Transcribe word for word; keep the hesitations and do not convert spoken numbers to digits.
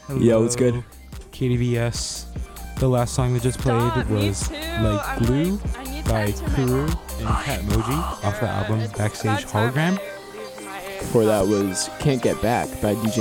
Hello. Yo, what's good? K D V S. The last song that just played Dog, me was too. Like I'm Glue like, I need to by enter my Kuru life. and Cat Moji off the album It's Backstage about time Hologram. I leave my Before that was Can't Get Back by D J